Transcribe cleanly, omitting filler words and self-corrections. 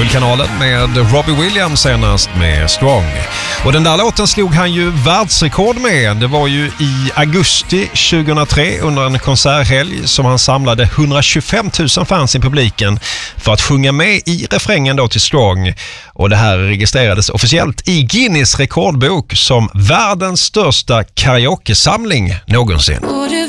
Guldkanalen med Robbie Williams senast med Strong. Och den där låten slog han ju världsrekord med. Det var ju i augusti 2003 under en konserthelg som han samlade 125 000 fans i publiken för att sjunga med i refrängen då till Strong. Och det här registrerades officiellt i Guinness rekordbok som världens största karaoke-samling någonsin.